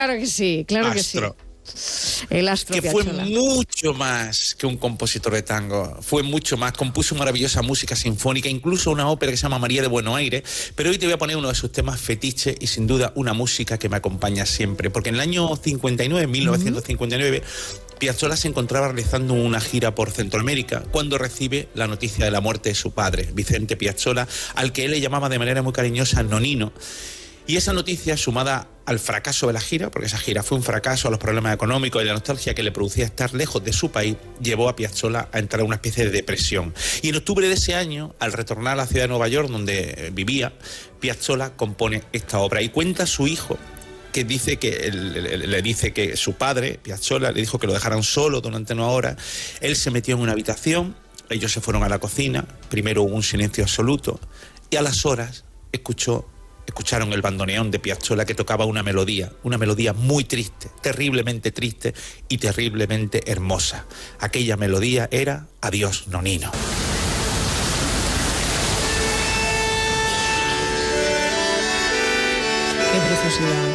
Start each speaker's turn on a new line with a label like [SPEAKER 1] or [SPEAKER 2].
[SPEAKER 1] Claro que sí, claro que sí. El Astro
[SPEAKER 2] que
[SPEAKER 1] Piazzolla.
[SPEAKER 2] fue mucho más que un compositor de tango, fue mucho más, compuso maravillosa música sinfónica, incluso una ópera que se llama María de Buenos Aires, pero hoy te voy a poner uno de sus temas fetiche y sin duda una música que me acompaña siempre, porque en el año 59, 1959, Piazzolla se encontraba realizando una gira por Centroamérica cuando recibe la noticia de la muerte de su padre, Vicente Piazzolla, al que él le llamaba de manera muy cariñosa Nonino. Y esa noticia, sumada al fracaso de la gira, porque esa gira fue un fracaso, a los problemas económicos y la nostalgia que le producía estar lejos de su país, llevó a Piazzolla a entrar en una especie de depresión. Y en octubre de ese año, al retornar a la ciudad de Nueva York, donde vivía, Piazzolla compone esta obra y cuenta a su hijo, que dice que le dice que su padre, Piazzolla, le dijo que lo dejaran solo durante 1 hora. Él se metió en una habitación, ellos se fueron a la cocina, primero hubo un silencio absoluto y a las horas escucharon el bandoneón de Piazzolla que tocaba una melodía muy triste, terriblemente triste y terriblemente hermosa. Aquella melodía era Adiós, Nonino.
[SPEAKER 1] Qué preciosidad.